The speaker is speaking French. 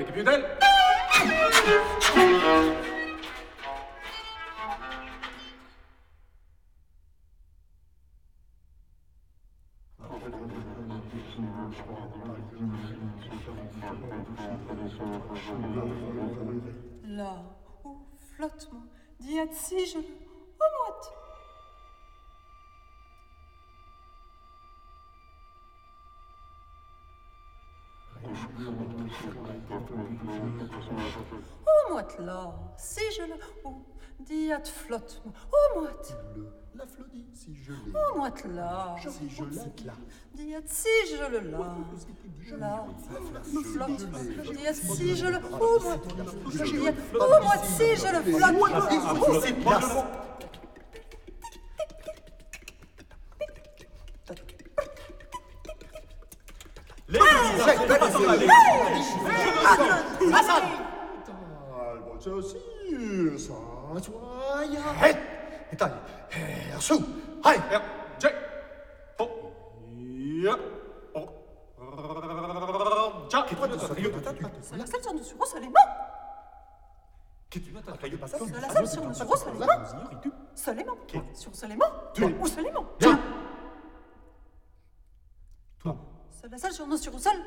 Mettez più d'elle. Là où flottement, dit si je le moite. Au moite là, si je le dis flottement, au moite. La flodie, si je l'ai. Au moite là, Si je l'ai, là. dis si je le là. Là, flotte, dis si je le au moite. Au moite, si je le flotte. C'est pas le mot. La salle sur nous seulement. La salle sur nous seulement. Sur seulement. Ou seulement. La salle sur nous sur sol.